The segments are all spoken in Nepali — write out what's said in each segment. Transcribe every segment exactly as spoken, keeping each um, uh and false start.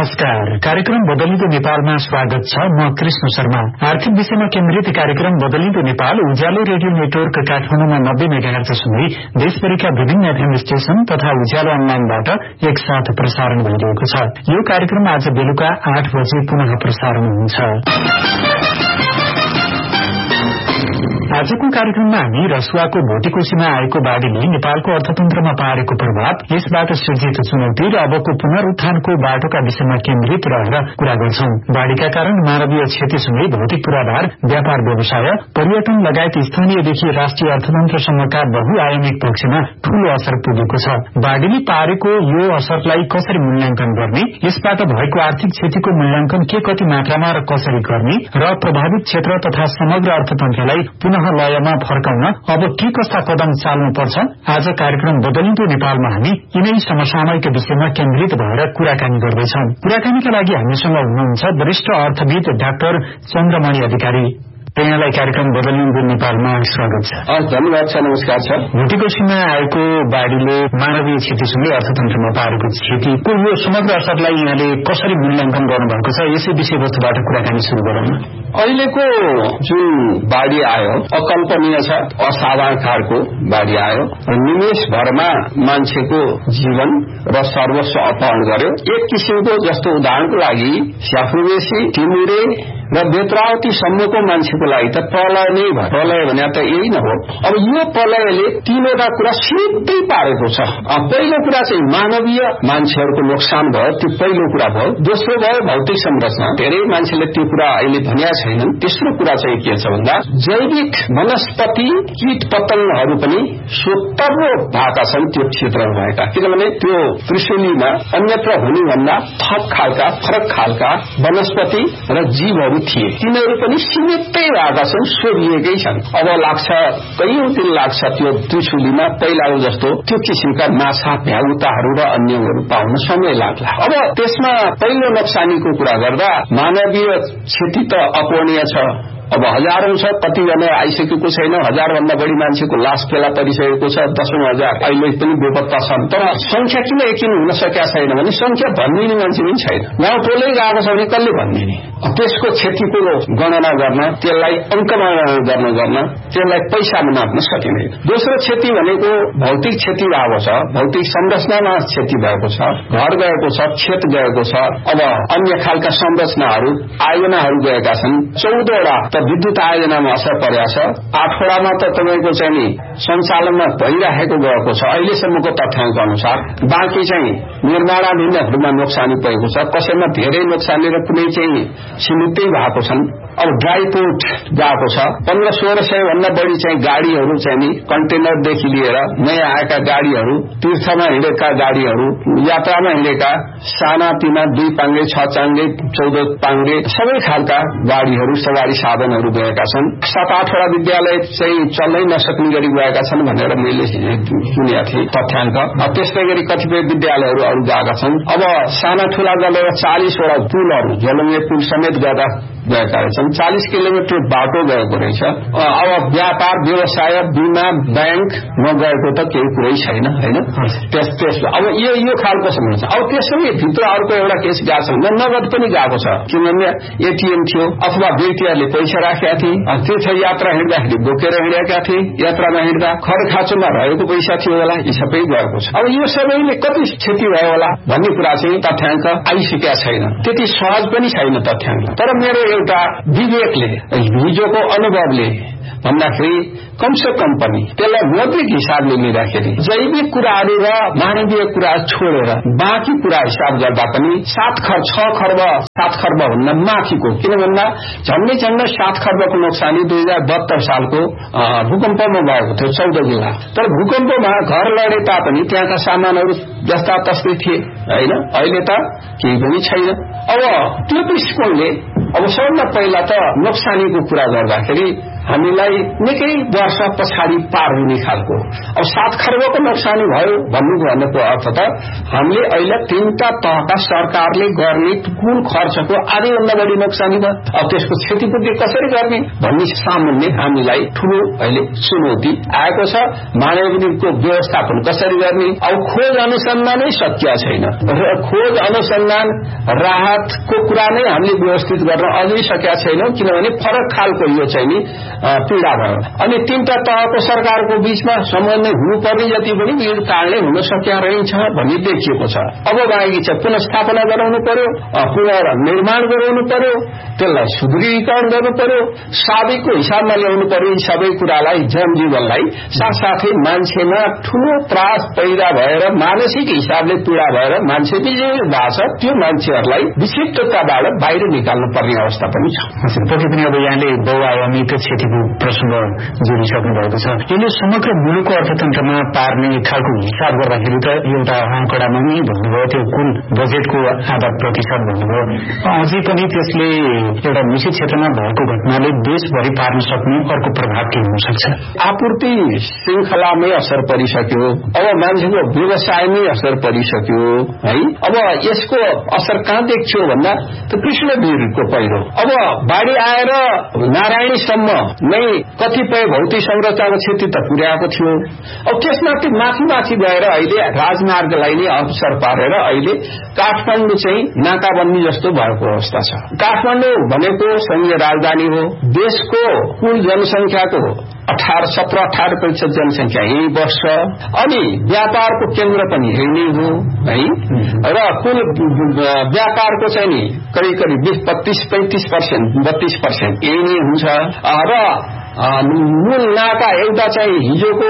नमस्कार। कार्यक्रम बदलिँदो नेपालमा स्वागत छ। म कृष्ण शर्मा। आर्थिक विषयमा केन्द्रित कार्यक्रम बदलिँदो नेपाल उज्यालो रेडियो नेटवर्क काठमाडौँमा नब्बे मेगाहर्ज सुन्दै देशभरिका विभिन्न एफएम स्टेशन तथा उज्यालो अनलाइनबाट एकसाथ प्रसारण भइरहेको छ। यो कार्यक्रम आज बेलुका आठ बजे पुनः प्रसारण हुन्छ। आजको कार्यक्रममा हामी रसुवाको भोटेकोशीमा आएको बाढ़ीले नेपालको अर्थतन्त्रमा पारेको प्रभाव, यसबाट सृजित चुनौती र अबको पुनरुत्थानको बाटोका विषयमा केन्द्रित रहेर कुरा गर्छौं। बाढ़ीका कारण मानवीय क्षतिसँगै भौतिक पूर्वाधार, व्यापार व्यवसाय, पर्यटन लगायत स्थानीयदेखि राष्ट्रिय अर्थतन्त्रसम्मका बहुआयामिक पक्षमा ठूलो असर पुगेको छ। बाढ़ीले पारेको यो असरलाई कसरी मूल्याङ्कन गर्ने, यसबाट भएको आर्थिक क्षतिको मूल्याङ्कन के कति मात्रामा र कसरी गर्ने र प्रभावित क्षेत्र तथा समग्र अर्थतन्त्रलाई पुनः लयमा फर्काउन अब के कस्ता कदम चाल्नुपर्छ, आज कार्यक्रम बदलिँदो नेपालमा हामी यिनै समसामयिक विषयमा केन्द्रित भएर कुराकानी गर्दैछौं। कुराकानीका लागि हामीसँग हुनुहुन्छ वरिष्ठ अर्थविद डाक्टर चन्द्रमणि अधिकारी। यहाँलाई कार्यक्रम बदलिँदो नेपालमा स्वागत छ। धन्यवाद छ। नमस्कार छ। भोटेकोशीमा आएको बाढ़ीले मानवीय क्षतिसँगै अर्थतन्त्रमा पारेको क्षतिको यो समग्र असरलाई यहाँले कसरी मूल्याङ्कन गर्नुभएको छ, यसै विषयवस्तुबाट कुराकानी शुरू गरौँ। अहिलेको जुन बाढ़ी आयो अकल्पनीय छ, असाधारण खालको बाढ़ी आयो र निमेषभरमा मान्छेको जीवन र सर्वस्व अपहरण गर्यो। एक किसिमको जस्तो उदाहरणको लागि स्याफुवेसी, टिमुरे र बेत्रावती सम्मको मान्छेको लागि त प्रलय नै भयो। प्रलय भने त यही न हो। अब यो प्रलयले तीनवटा कुरा सिधै पारेको छ। पहिलो कुरा चाहिँ मानवीय मान्छेहरूको नोक्सान भयो, त्यो पहिलो कुरा भयो। दोस्रो भयो भौतिक संरचना, धेरै मान्छेले त्यो कुरा अहिले भनिया छैनन्। तेस्रो कुरा चाहिँ के छ भन्दा जैविक वनस्पति कीट पतंगहरू पनि स्वतन्त्र भएका छन् त्यो क्षेत्रमा भएका, किनभने त्यो त्रिशुलीमा अन्यत्र हुनुभन्दा थप खालका फरक खालका वनस्पति र जीवहरू थिए। तिनीहरू पनि सीमितै भएका छन्, सोभिएकै छन्। अब लाग्छ कैयौं दिन लाग्छ त्यो त्रिशुलीमा पहिलाको जस्तो त्यो किसिमका माछा, भ्याउताहरू र अन्यहरू पाउन समय लाग्ला। अब त्यसमा पहिलो नोक्सानीको कुरा गर्दा मानवीय क्षति त अपूरणीय छ। अब हजारौं छ, कतिजना आइसकेको छैन, हजार भन्दा बढी मान्छेको लास फेला परिसकेको छ, दशौं हजार अहिले पनि बेपत्ता छन्। तर संख्या किन यकिन हुन सकेका छैन भने संख्या भनिदिने मान्छे पनि छैन। गाउँ टोलै गएको छ भने कसले भनिदिने? त्यसको क्षतिको गणना गर्न, त्यसलाई अंकमा गर्न गर्न त्यसलाई पैसामा नाप्न सकिँदैन। दोस्रो क्षति भनेको भौतिक क्षति भएको छ, भौतिक संरचनामा क्षति भएको छ, घर गएको छ, खेत गएको छ। अब अन्य खालका संरचनाहरू, आयोजनाहरू गएका छन्। चौधवटा त विद्युत आयोजनामा असर परेको छ। आठवटामा त तपाईँको चाहिँ नि सञ्चालनमा भइराखेको गएको छ अहिलेसम्मको तथ्याङ्क अनुसार। बाँकी चाहिँ निर्माणाधीनहरूमा नोक्सानी पुगेको छ, कसैमा धेरै नोक्सानी र कुनै चाहिँ सीमितै भएको छन्। अब ड्राई पोर्ट गएको छ, पन्ध्र सोह्र सय भन्दा बढी चाहिँ गाड़ीहरू चाहिँ नि कन्टेनरदेखि लिएर नयाँ आएका गाड़ीहरू, तीर्थमा हिँडेका गाड़ीहरू, यात्रामा हिँडेका साना तिना दुई पाङ्गे, छ चाङ्गे, चौध पाङ्गे सबै खालका गाड़ीहरू, सवारी साधनहरू गएका छन्। सात आठवटा विद्यालय चाहिँ चल्नै नसक्ने गरी गएका छन् भनेर मैले सुनेका थिएँ तथ्याङ्क। त्यस्तै गरी कतिपय विद्यालयहरू अरू गएका छन्। अब साना ठूला गरेर चालिसवटा पुलहरू, झोलुङ्गे पुल समेत गर्दा गएका रहेछन्। चालिस किलोमिटर बाटो गएको रहेछ। अब व्यापार व्यवसाय, बिमा, बैंक नगएको त केही कुरै छैन, होइन? त्यस त्यसमा अब यो यो खालको समस्या। अब त्यसमै भित्र अर्को एउटा केस गएको छ, नगद पनि गएको छ, किनभने एटीएम थियो अथवा व्यक्तिहरूले पैसा राखेका थिए, तीर्थ यात्रा हिँड्दाखेरि बोकेर हिँडेका थिए, यात्रामा हिँड्दा खर खाँचोमा रहेको पैसा थियो होला, यी सबै गएको छ। अब यो सबैले कति क्षति भयो होला भन्ने कुरा चाहिँ तथ्याङ्क आइसकेका छैन, त्यति सहज पनि छैन तथ्याङ्क। तर मेरो एउटा विवेकले, हिजोको अनुभवले भन्दाखेरि कमसे कम पनि त्यसलाई मौद्रिक हिसाबले लिँदाखेरि जैविक कुराहरू र मानवीय कुरा छोडेर बाँकी कुरा हिसाब गर्दा पनि सात खर्ब छ खर्ब सात खर्ब भन्दा माथिको, किन भन्दा झन्डै झन्डै सात खर्बको नोक्सानी दुई हजार बहत्तर सालको भूकम्पमा भएको थियो चौध जिल्ला। तर भूकम्पमा घर लडे तापनि त्यहाँका सामानहरू जस्ता तस्तै थिए, होइन? अहिले त केही पनि छैन। अब त्यो दृष्टिकोणले अब सबभन्दा पहिला त नोक्सानीको कुरा गर्दाखेरि हामीलाई निकै वर्ष पछाडि पार हुने खालको अब सात खर्बको नोक्सानी भयो भन्नु भन्नुको अर्थ त हामीले अहिले तीनटा तहका सरकारले गर्ने कुल खर्चको आधीभन्दा बढी नोक्सानी भयो। अब त्यसको क्षतिपूर्ति कसरी गर्ने भन्ने सामान्य हामीलाई ठूलो अहिले चुनौती आएको छ। मानवीयको व्यवस्थापन कसरी गर्ने? अब खोज अनुसन्धानै सकिया छैन। खोज अनुसन्धान राहतको कुरा नै हामीले व्यवस्थित गर्न अझै सकेका छैनौं, किनभने फरक खालको यो चाहिँ नि पीड़ा भयो। अनि तीनटा तहको सरकारको बीचमा समन्वय हुनुपर्ने जति पनि यो कारणले हुन सकिया रहेछ भन्ने देखिएको छ। अब बाँकी छ पुनस्थापना गराउनु पर्यो, पुनर्निर्माण गराउनु पर्यो, त्यसलाई सुदृढीकरण गर्नु पर्यो, साबिकको हिसाबमा ल्याउनु पर्यो। यी सबै कुरालाई जनजीवनलाई साथसाथै मान्छेमा ठूलो त्रास पैदा भएर मानसिक हिसाबले पीड़ा भएर मान्छे बिजुली भएको छ। त्यो मान्छेहरूलाई विक्षिप्तताबाट बाहिर निकाल्नु पर्ने अवस्था पनि छ। पक्कै पनि अब यहाँले बहुआयामी क्षतिको प्रसंग जोडिसक्नु भएको छ। यसले समग्र मुलुकको अर्थतन्त्रमा पार्ने खालको हिसाब गर्दाखेरि त एउटा आँकडामा नै भन्नुभयो, त्यो कुल बजेटको आधा प्रतिशत भन्नुभयो। अझै पनि त्यसले एउटा निश्चित क्षेत्रमा भएको घटनाले देशभरि पार्न सक्ने अर्को प्रभाव के हुन सक्छ? आपूर्ति श्रृंखलामै असर परिसक्यो, अब मान्छेको व्यवसायमै असर परिसक्यो है। अब यसको असर कहाँ देखियो भन्दा त कृष्णवीरको पहिरो अब बाढ़ी आएर नारायणीसम्म नै कतिपय भौतिक संरचनाको क्षति त पुर्याएको थियो। अब त्यसमाथि माथि माथि गएर अहिले राजमार्गलाई नै अवसर पारेर अहिले काठमाडौँ चाहिँ नाकाबन्दी जस्तो भएको अवस्था छ। काठमाडौँ भनेको संघीय राजधानी हो, देशको कुल जनसंख्याको अठार सत्र अठार प्रतिशत जनसंख्या यही बस्छ, अनि व्यापारको केन्द्र पनि यही नै हो है। र कुल व्यापारको चाहिँ नि करिब करिब बीस पच्चीस पैंतीस पर्सेंट बत्तीस पर्सेंट यही नै हुन्छ। र मूल नाका एउटा चाहिँ हिजोको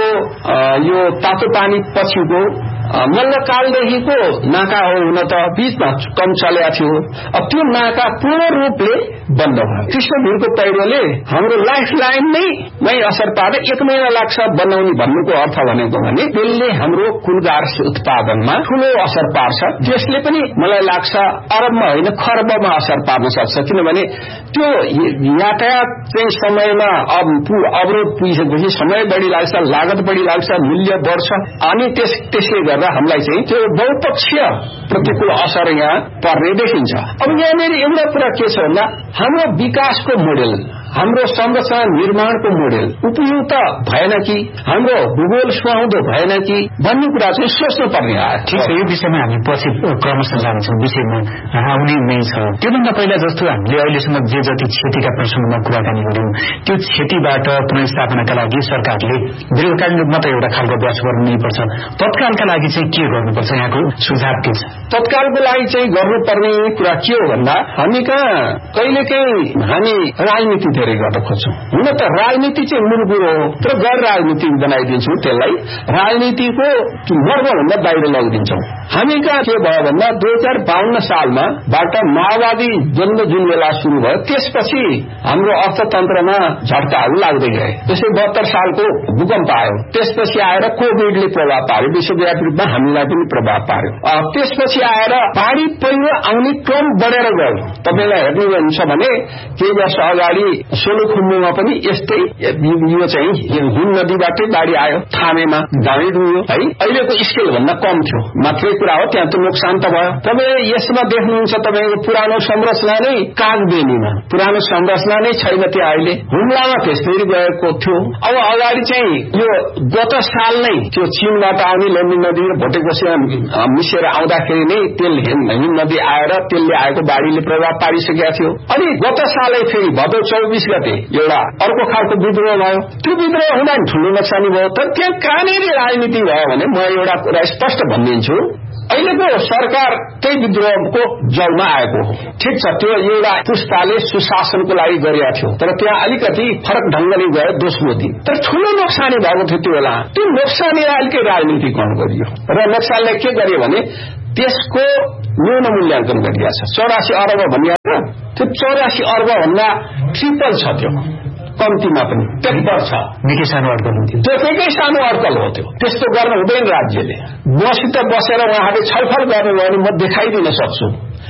यो तातो पानी पछिको मल्लकालदेखिको नाका हो, हुन त बीचमा कम चलेको थियो। अब त्यो नाका पूर्ण रूपले बन्द भयो। कृष्णवीरको पहिरोले हाम्रो लाइफ लाइन नै नै असर पारे। एक महिना लाग्छ बनाउने भन्नुको अर्थ भनेको भने त्यसले हाम्रो कुलगार उत्पादनमा ठूलो असर पार्छ। त्यसले पनि मलाई लाग्छ अरबमा होइन खरबमा असर पार्न सक्छ, किनभने त्यो यातायात चाहिँ समयमा अब अवरोध पुगिसकेपछि समय बढ़ी लाग्छ, लागत बढ़ी लाग्छ, मूल्य बढ्छ, अनि त्यस त्यसले गर्दा हामीलाई चाहिँ त्यो बहुपक्षीय प्रतिकूल असर यहाँ पर्ने देखिन्छ। अब यहाँनिर एउटा कुरा के छ भन्दा हाम्रो विकासको मोडेल, हाम्रो संरचना निर्माणको मोडेल उपयुक्त भएन कि, हाम्रो भूगोल सुहाउँदो भएन कि भन्ने कुरा चाहिँ सोच्नु पर्ने आयो। ठिक छ, यो विषयमा हामी पछि क्रमशः जान्छौँ, विषयमा आउने नै छ। त्योभन्दा पहिला जस्तो हामीले अहिलेसम्म जे जति क्षतिका प्रसंगमा कुराकानी गर्यौं, त्यो क्षतिबाट पुनर्स्थापनाका लागि सरकारले दीर्घकालीन रूपमा त एउटा खालको अभ्यास गर्नै पर्छ। तत्कालका लागि चाहिँ के गर्नुपर्छ? यहाँको सुझाव के छ? तत्कालको लागि चाहिँ गर्नुपर्ने कुरा के हो भन्दा हामी कहाँ कहिलेकाहीँ हामी राजनीति धेरै गर्न खोज्छौं। हुन त राजनीति चाहिँ मूल कुरो हो, तर गैर राजनीतिक बनाइदिन्छौं, त्यसलाई राजनीतिको वर्गभन्दा बाहिर लगिदिन्छौं। हामी कहाँ के भयो भन्दा दुई हजार बाहन्न सालमा बाट माओवादी द्वन्द जुन बेला शुरू भयो, त्यसपछि हाम्रो अर्थतन्त्रमा झट्काहरू लाग्दै गए। त्यसै बहत्तर सालको भूकम्प आयो, त्यसपछि आएर कोभिडले प्रभाव पार्यो, विश्वव्यापी रूपमा हामीलाई पनि प्रभाव पार्यो। त्यसपछि आएर बाढ़ी पहिरो आउने क्रम बढेर गयो। तपाईलाई हेर्नुहुन्छ भने केही वर्ष अगाडि सोलुखुम्बुमा पनि यस्तै यो चाहिँ हिम नदीबाटै बाढ़ी आयो, थामेमा गाउँ डुब्यो है। अहिलेको स्केल भन्दा कम थियो, मात्रै कुरा हो, त्यहाँ त नोक्सान त भयो। तपाईँ यसमा देख्नुहुन्छ तपाईँको पुरानो संरचना नै कागबेनीमा पुरानो संरचना नै छैन त्यहाँ अहिले, हुम्लामा फेरि गएको थियो। अब अगाडि चाहिँ यो गत साल नै त्यो चीनबाट आउने लुम्बिनी नदी र भोटेकोसीमा मिसेर आउँदाखेरि नै तेल हिम नदी आएर त्यसले आएको बाढ़ीले प्रभाव पारिसकेका थियो। अनि गत सालै फेरि भदौ चौबीस गते एउटा अर्को खालको विद्रोह भयो। त्यो विद्रोह हुँदा ठूलो नोक्सानी भयो। तर त्यहाँ कहाँनिर राजनीति भयो भने म एउटा कुरा स्पष्ट भनिदिन्छु, अहिलेको सरकार त्यही विद्रोहको जलमा आएको हो। ठिक छ, त्यो एउटा पुस्ताले सुशासनको लागि गरेका थियो, तर त्यहाँ अलिकति फरक ढंगले गयो दोस्रो दिन। तर ठूलो नोक्सानी भएको थियो त्यो बेला। त्यो नोक्सानीलाई अलिकति राजनीतिकरण गरियो र नोक्सानलाई के गरियो भने त्यसको न्यून मूल्याङ्कन गरिएको छ। चौरासी अर्ब भनिएको त्यो चौरासी अर्ब भन्दा ट्रिपल छ, त्यो कम्तीमा पनि टेक्बर छ, निकै सानो अड्कल हुन्थ्यो। त्यो निकै सानो अड्कल हो। त्यो त्यस्तो गर्न हुँदैन। राज्यले मसित बसेर उहाँले छलफल गर्नुभयो भने म देखाइदिन सक्छु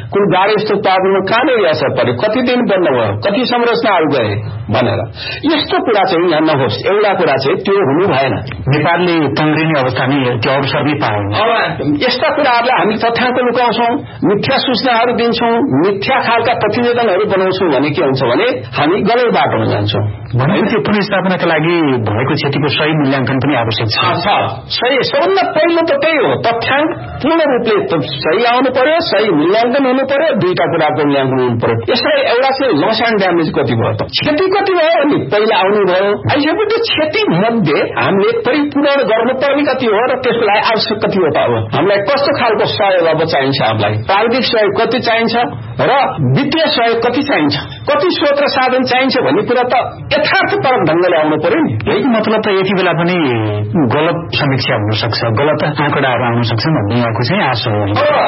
कुन गाडी यस्तो उत्पादनमा कहाँनिर असर पर्यो, कति दिन बन्द भयो, कति संरचनाहरू गए भनेर यस्तो कुरा चाहिँ यहाँ नहोस्। एउटा कुरा चाहिँ त्यो हुनु भएन। नेपालले तङ्ग्रिने अवस्थामै त्यो अवसर नै पाएन। अब यस्ता कुराहरूलाई हामी तथ्याङ्क लुकाउँछौँ, मिथ्या सूचनाहरू दिन्छौँ, मिथ्या खालका प्रतिवेदनहरू बनाउँछौँ भने के हुन्छ भने हामी गलत बाटोमा जान्छौँ। भनेपछि पुनर्स्थापनाका लागि भएको क्षतिको सही मूल्याङ्कन पनि आवश्यक छ। सही सबभन्दा पहिलो त त्यही हो, तथ्याङ्क पूर्ण रूपले सही आउनु पर्यो, सही मूल्याङ्कन हुनु पर्यो, दुईटा कुराको मूल्याङ्कन हुनु पर्यो। यसलाई एउटा चाहिँ लस एन्ड ड्यामेज कति भयो त, क्षति कति भयो नि पहिला आउनु भयो। आइसकेपछि त्यो क्षति मध्ये हामीले परिपूर्ण गर्नुपर्ने कति हो र त्यसको लागि आवश्यक कति हो त। अब हामीलाई कस्तो खालको सहयोग अब चाहिन्छ, हामीलाई प्राविधिक सहयोग कति चाहिन्छ र वित्तीय सहयोग कति चाहिन्छ, कति स्रोत र साधन चाहिन्छ भन्ने कुरा त यथार्थपरक ढंगले आउनु पर्यो नि। यही मतलब त यति बेला पनि गलत समीक्षा हुन सक्छ, गलत आँकडाहरू आउन सक्छ भन्ने यहाँको चाहिँ आशा हो।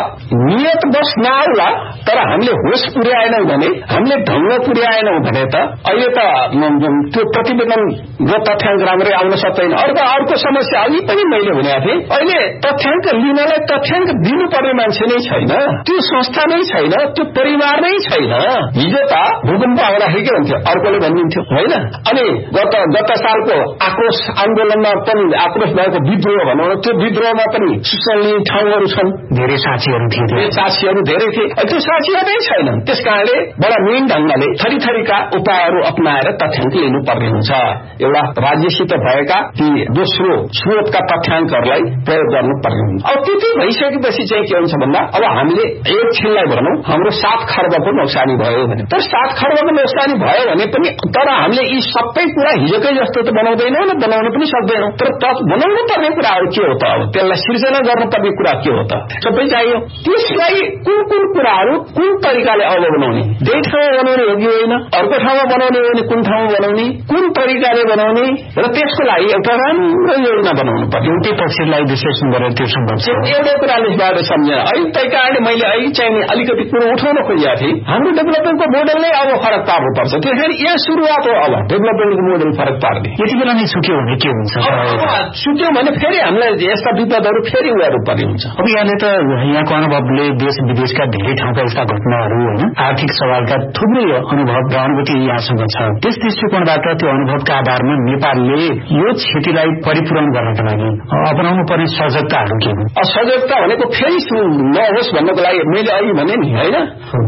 नियत बस नआउला, तर हामीले होस पुर्याएनौं भने, हामीले ढंग पुर्याएनौं भने त अहिले त त्यो प्रतिवेदन र तथ्याङ्क राम्रै आउन सक्दैन। अर्को अर्को समस्या अघि पनि मैले भनेको थिएँ, अहिले तथ्याङ्क लिनलाई तथ्याङ्क दिनुपर्ने मान्छे नै छैन, त्यो संस्था नै छैन, त्यो परिवार नै छैन। हिजो त भूकम्प आउँदाखेरि के हुन्थ्यो, अर्कोले भनिदिन्थ्यो होइन। अनि गत गत सालको आक्रोश आन्दोलनमा पनि आक्रोश भएको विद्रोह भनौँ, त्यो विद्रोहमा पनि सूचना लिने ठाउँहरू छन्, धेरै साक्षीहरू थिए, साक्षीहरू धेरै थिए। त्यो साक्षीहरू नै छैन, त्यस कारणले बडा मेन ढंगले थरी थरीका उपायहरू अपनाएर तथ्याङ्क लिनुपर्ने हुन्छ। एउटा राज्यसित भएका ती दोस्रो स्रोतका तथ्याङ्कहरूलाई प्रयोग गर्नुपर्ने हुन्छ। अब त्यति भइसकेपछि चाहिँ के हुन्छ भन्दा अब हामीले एक छिनलाई भनौँ हाम्रो सात खर्बको नोक्सानी भयो भने, तर सात खर्बको नोक्सानी भयो भने पनि तर हामीले यी सबै कुरा हिजोकै जस्तो त बनाउँदैनौँ न, बनाउन पनि सक्दैनौँ। तर बनाउनु पर्ने कुराहरू के हो त, अब त्यसलाई सिर्जना गर्नुपर्ने कुरा के हो त, सबै चाहियो। त्यसलाई कुन कुन कुराहरू कुन तरिकाले अघि बनाउने, त्यही ठाउँमा बनाउने हो कि होइन, अर्को ठाउँमा बनाउने हो भने कुन ठाउँमा बनाउने, कुन तरिकाले बनाउने र त्यसको लागि एउटा राम्रो योजना बनाउनु पर्यो। एउटै पक्षलाई विश्लेषण गरेर त्यो सम्भव छ। एउटै कुराले बाटो सम्झेन। अहिले त्यही कारणले मैले अहिले चाहिँ अलिकति कुरो उठाउन खोजेको थिएँ, हाम्रो डेभलपमेन्टको मोडल नै अब फरक पार्नुपर्छ। त्यसरी यहाँ सुरुवात हो, अब डेभलपमेन्टको मोडल फरक पार्ने। यति बेला नै छुट्यो भने के हुन्छ, छुट्यो भने फेरि हामीलाई यस्ता विपदहरू फेरि उयो पर्ने हुन्छ। अब यहाँले त यहाँको अनुभवले देश विदेशका धेरै ठाउँका यस्ता घटनाहरू होइन, आर्थिक सवालका थुप्रै अनुभव र अनुभूति यहाँसँग छ। त्यस दृष्टिकोणबाट त्यो अनुभवका आधारमा नेपालले यो क्षतिलाई परिपूरण गर्नका लागि अपनाउनु पर्ने सजगताहरू के हुन्? सजगता भनेको फेरि नहोस् भन्नको लागि मैले अघि भने नि होइन,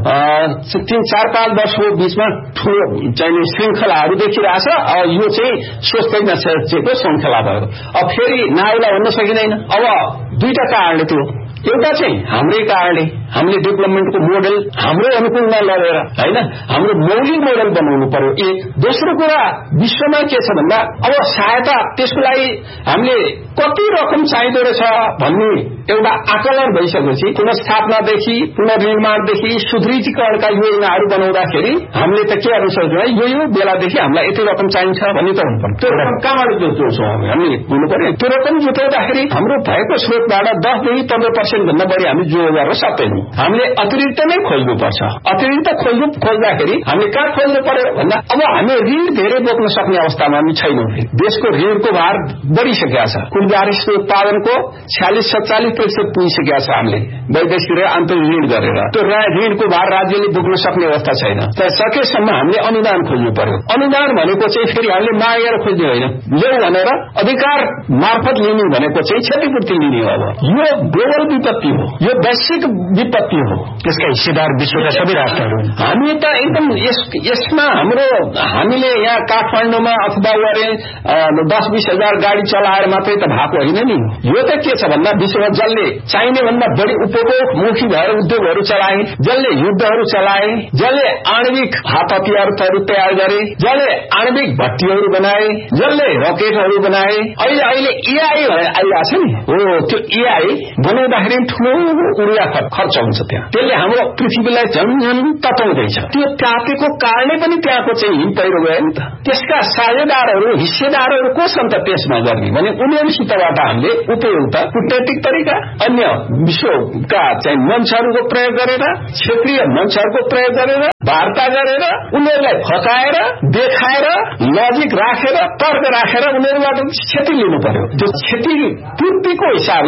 तीन चार पाँच वर्षको बीचमा ठुलो चाहिने श्रृङ्खलाहरू देखिरहेछ। यो चाहिँ सोच्दै नसकेको श्रृङ्खला भयो। अब फेरि नआउला भन्न सकिँदैन। अब दुईटा कारणले त्यो, एउटा चाहिँ हाम्रै कारणले हामीले डेभलपमेन्टको मोडल हाम्रो अनुकूलमा लगेर होइन हाम्रो मौलिक मोडल बनाउनु पर्यो। एक दोस्रो कुरा विश्वमा के छ भन्दा अब सहायता त्यसको लागि हामीले कति रकम चाहिँदो रहेछ भन्ने एउटा आकलन भइसकेपछि पुनर्स्थापनादेखि पुनर्निर्माणदेखि सुदृढीकरणका योजनाहरू बनाउँदाखेरि हामीले त के गर्नु सक्छौँ, यो यो बेलादेखि हामीलाई यति रकम चाहिन्छ भन्ने त हुनु पर्यो। त्यो रकम कहाँबाट जुटाउँछौँ हामी हुनु पर्यो। त्यो रकम जुटाउँदाखेरि हाम्रो भएको स्रोतबाट दसदेखि पन्ध्र पर्सेन्ट भन्दा बढी हामी जोड गर्न सक्दैनौँ। हामीले अतिरिक्त नै खोज्नुपर्छ। अतिरिक्त खोज्नु खोज्दाखेरि हामीले कहाँ खोज्नु पर्यो भन्दा अब हामी ऋण धेरै बोक्न सक्ने अवस्थामा हामी छैनौँ। देशको ऋणको भार बढिसकेका छ। कुल वार्षिक उत्पादनको छ्यालिस सत्तालिस प्रतिशत पुगिसकेका छ हामीले वैदेशिक र आन्तरिक ऋण गरेर। त्यो ऋणको भार राज्यले बोक्न सक्ने अवस्था छैन। सकेसम्म हामीले अनुदान खोज्नु पर्यो। अनुदान भनेको चाहिँ फेरि हामीले मागेर खोज्ने होइन, ल्याउ भनेर अधिकार मार्फत लिने भनेको चाहिँ क्षतिपूर्ति लिने हो। अब यो ग्लोबल विपत्ति हो, यो वैश्विक विपत्ति हो। त्यसका हिस्सेदार विश्वका सबै राष्ट्रहरू हामी त एकदम यसमा हाम्रो हामीले यहाँ काठमाडौँमा अथवा गरे दस बीस हजार गाडी चलाएर मात्रै त भएको होइन नि। यो त के छ भन्दा विश्वमा जसले चाहिने भन्दा बढी उपभोगमुखी भएर उद्योगहरू चलाए, जसले युद्धहरू चलाए, जसले आणविक हात हतियारहरू तयार गरे, जसले आणविक भट्टीहरू बनाए, जसले रकेटहरू बनाए, अहिले अहिले एआई आइरहेको छ नि हो। त्यो एआई बनाउँदाखेरि ठुलो ऊर्जा खर्च हुन्छ त्यहाँ, त्यसले हाम्रो पृथ्वीलाई झन्झन तताउँदैछ। त्यो तातेको कारणले पनि त्यहाँको चाहिँ हिम पहिरो गयो नि त। त्यसका साझेदारहरू हिस्सेदारहरू को छन् त त्यसमा गर्ने भने उनीहरूसितबाट हामीले उपयुक्त कूटनैतिक तरिका अन्य विश्वका चाहिँ मञ्चहरूको प्रयोग गरेर, क्षेत्रीय मञ्चहरूको प्रयोग गरेर, वार्ता गरेर, उनीहरूलाई फकाएर देखाएर लजिक राखेर तर्क राखेर उनीहरूबाट क्षति लिनु पर्यो। त्यो क्षति पूर्तिको हिसाबले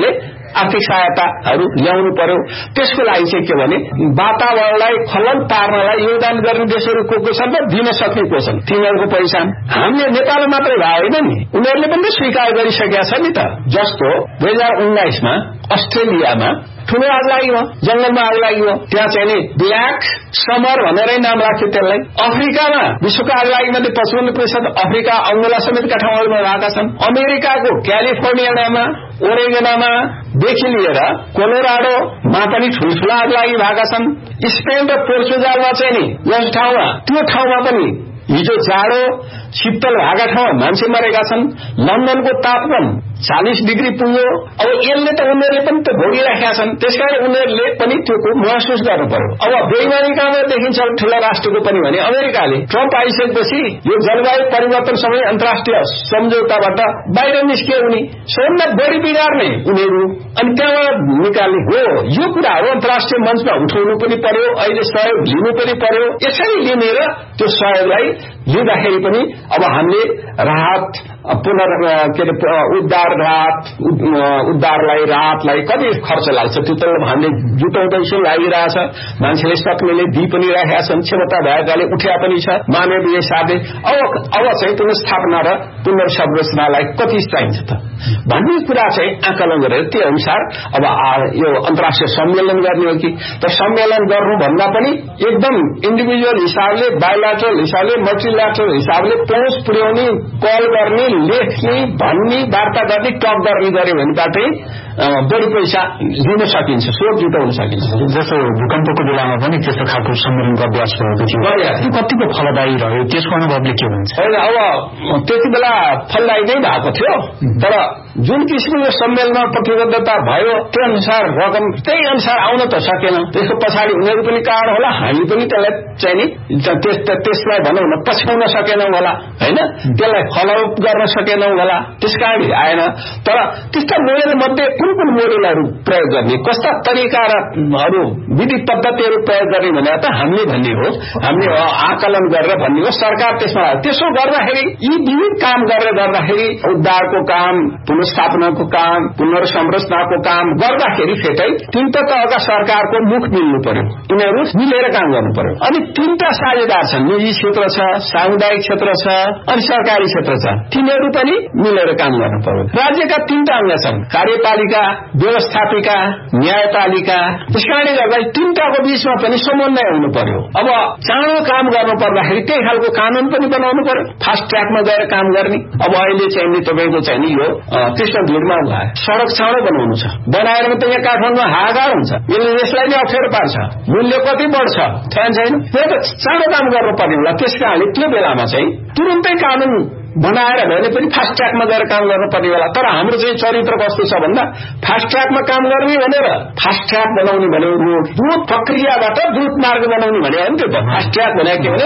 आर्थिक सहायताहरू ल्याउनु पर्यो। त्यसको लागि चाहिँ के भने वातावरणलाई खलल पार्नलाई योगदान गर्ने देशहरू को को छन् र दिन सक्ने को छन् तिनीहरूको पहिचान हामीले नेपाल मात्रै भए होइन नि उनीहरूले पनि स्वीकार गरिसकेका छन् नि त। जस्तो दुई हजार उन्नाइसमा अस्ट्रेलियामा ठूलो आग लाग्यो, जंगलमा आग लाग्यो, त्यहाँ चाहिँ नि ब्ल्याक समर भनेरै नाम राख्यो त्यसलाई। अफ्रिकामा विश्वको आग लागि मध्ये पचपन्न प्रतिशत अफ्रिका अंगोला समेतका ठाउँहरूमा भएका छन्। अमेरिकाको क्यालिफोर्नियामा ओरेगोनमा देखि लिएर कोलोराडोमा पनि ठूल्ठूला आग लागि भएका छन्। स्पेन र पोर्चुगलमा चाहिँ नि यस ठाउँमा त्यो ठाउँमा पनि हिजो जाडो शीतल भएका ठाउँमा मान्छे मरेका छन्। लन्डनको तापमान चालीस डिग्री पुग्यो। अब यसले त उनीहरूले पनि त भोगिराखेका छन्, त्यसकारण उनीहरूले पनि त्यो महसुस गर्नु पर्यो। अब बेइमानी कहाँबाट देखिन्छ ठूला राष्ट्रको पनि भने अमेरिकाले ट्रम्प आइसकेपछि यो जलवायु परिवर्तन समय अन्तर्राष्ट्रिय सम्झौताबाट बाहिर निस्किए उनी सबभन्दा बढी बिगार्ने उनीहरू अनि त्यहाँबाट निकाल्ने हो। यो कुराहरू अन्तर्राष्ट्रिय मञ्चमा उठाउनु पनि पर्यो, अहिले सहयोग लिनु पनि पर्यो। यसरी लिनेर त्यो सहयोगलाई लिँदाखेरि पनि अब हामीले राहत पुनर् के अरे उद्धार राहत उद्धारलाई राहतलाई कति खर्च लाग्छ त्यो त हामीले जुटाउँदैछौँ, लागिरहेछ। मान्छेले सक्नेले दिइ पनि राखेका छन्, क्षमता भएकाले उठ्या पनि छ मानवीय हिसाबले। अब अब चाहिँ पुनर्स्थापना र पुनर्संरचनालाई कति चाहिन्छ त भन्ने कुरा चाहिँ आकलन गरेर त्यो अनुसार अब यो अन्तर्राष्ट्रिय सम्मेलन गर्ने हो कि त सम्मेलन गर्नुभन्दा पनि एकदम इन्डिभिजुअल हिसाबले बायोल्याटरल हिसाबले मल्टिल्याटरल हिसाबले पहुँच पुर्याउने कल गर्ने लेख्ने भन्ने वार्ता गर्ने टक गर्ने गर्यो भनेबाटै बढी पैसा लिन सकिन्छ, स्रोत जुटाउन सकिन्छ। जस्तो भूकम्पको बेलामा पनि त्यस्तो खालको सम्मेलनको अभ्यास भएको थियो, त्यो कतिको फलदायी रह्यो त्यसको अनुभवले के हुन्छ? होइन अब त्यति बेला फलदायी नै भएको थियो, तर जुन किसिमको सम्मेलनमा प्रतिबद्धता भयो त्यो अनुसार रकम त्यही अनुसार आउन त सकेन। त्यसको पछाडि उनीहरू पनि कारण होला, हामी पनि त्यसलाई चाहिँ नि त्यसलाई भनौँ न पछ्याउन सकेनौं होला, होइन त्यसलाई फलोअप गर्न सकेनौं होला, त्यसकारण आएन। तर त्यस्ता मोडेल मध्ये कुन कुन मोडेलहरू प्रयोग गर्ने, कस्ता तरिकाहरू विधि पद्धतिहरू प्रयोग गर्ने भनेर त हामीले भन्ने हो, हामीले आकलन गरेर भन्ने हो। सरकार त्यसमा त्यसो गर्दाखेरि यी विविध काम गरेर गर्दाखेरि उद्धारको काम, पुनर्स्थापनाको काम, पुनर्संरचनाको काम गर्दाखेरि फेटै तीनटा तहका सरकारको मुख मिल्नु पर्यो, यिनीहरू मिलेर काम गर्नु पर्यो। अनि तीनटा साझेदार छन्, निजी क्षेत्र छ, सामुदायिक क्षेत्र छ अनि सरकारी क्षेत्र छ, तिनीहरू पनि मिलेर काम गर्नु पर्यो। राज्यका तीनटा अंग छन्, कार्यपालिका, व्यवस्थापिका, न्यायपालिका। त्यसकारणले गर्दा तीनटाको बीचमा पनि समन्वय हुनु पर्यो। अब चाँडो काम गर्नु पर्दाखेरि त्यही खालको कानून पनि बनाउनु पर्यो, फास्ट ट्र्याकमा गएर काम गर्ने। अब अहिले चाहिँ नि तपाईको चाहिँ नि यो कृष्ण भिडमा भयो, सड़क चाँडो बनाउनु छ, बनाएर त यहाँ काठमाडौँमा हाहाकार हुन्छ, यसले यसलाई नै अप्ठ्यारो पार्छ, मूल्य कति बढ्छ थाहा छैन, त्यो त चाँडो काम गर्नु पर्ने होला। त्यसकारणले त्यो बेलामा चाहिँ तुरुन्तै कानून बनाएर भने पनि फास्ट ट्र्याकमा गएर काम गर्नुपर्ने होला। तर हाम्रो चाहिँ चरित्र कस्तो छ भन्दा फास्ट ट्र्याकमा काम गर्ने भनेर फास्ट ट्र्याक बनाउने भन्यो, रोड द्रुत प्रक्रियाबाट द्रुत मार्ग बनाउने भन्यो नि। त्यो त फास्ट ट्र्याक भनेको के भने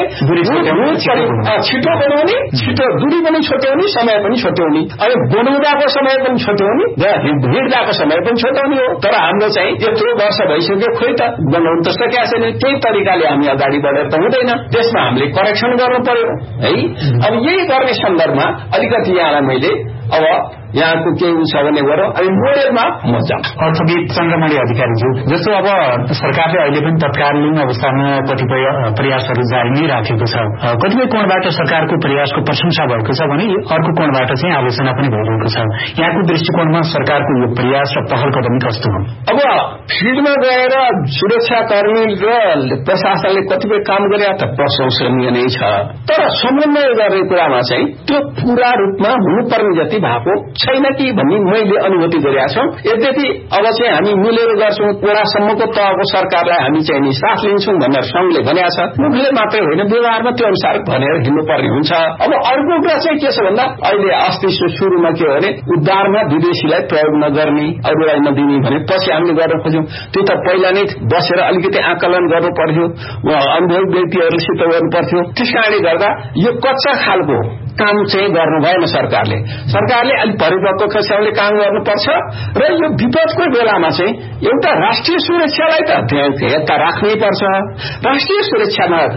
छिटो बनाउने, छिटो दूरी पनि छोट्याउने, समय पनि छोट्याउने, अनि बनाउँदाको समय पनि छोट्याउने, हिँड्दाको समय पनि छोट्याउने हो। तर हाम्रो चाहिँ यत्रो वर्ष भइसक्यो, खोइ त बनाउनु त सकेका छैन। त्यही तरिकाले हामी अगाडि बढेर त हुँदैन, त्यसमा हामीले करेक्सन गर्नु पर्यो है। अब यही गर्ने सन्दर्भमा अलिकति यहाँलाई मैले अब यहाँको केही छ भने गरौँ। अनि मोडेलमा म जाउँ। अर्थविद चन्द्रमणि अधिकारीज्यू, जस्तो अब सरकारले अहिले पनि तत्कालीन अवस्थामा कतिपय प्रयासहरू जारी नै राखेको छ, कतिपय कोणबाट सरकारको प्रयासको प्रशंसा भएको छ भने अर्को कोणबाट चाहिँ आलोचना पनि भइरहेको छ। यहाँको दृष्टिकोणमा सरकारको यो प्रयास र पहल कदमी कस्तो हो? अब फिल्डमा गएर सुरक्षाकर्मी र प्रशासनले कतिपय काम गरे त प्रशंसनीय नै छ, तर समन्वय गर्ने कुरामा चाहिँ त्यो पूरा रूपमा हुनुपर्ने जति भएको छैन कि भन्ने मैले अनुभूति गरेका छौं। यद्यपि अब चाहिँ हामी मिलेर गर्छौं, वडासम्मको तहको सरकारलाई हामी चाहिँ नि साथ लिन्छौं भनेर संघले भनेको छ, मुखले मात्रै होइन व्यवहारमा त्यो अनुसार भनेर हिँड्नुपर्ने हुन्छ। अब अर्को कुरा चाहिँ के छ भन्दा अहिले अस्ति सुरुमा के हो भने उद्धारमा विदेशीलाई प्रयोग नगर्ने, अरूलाई नदिने भने पछि हामीले गर्न खोज्यौं। त्यो त पहिला नै बसेर अलिकति आकलन गर्नु पर्थ्यो, अनुभवी व्यक्तिहरूसित गर्नु पर्थ्यो। त्यसकारणले गर्दा यो कच्चा खालको काम चाहिँ गर्नु भएन सरकारले। सरकारले अलिक परिपक्व किसिमले काम गर्नुपर्छ र यो विपदको बेलामा चाहिँ एउटा राष्ट्रिय सुरक्षालाई त त्यहाँ हेरता राख्नै पर्छ। राष्ट्रिय सुरक्षामा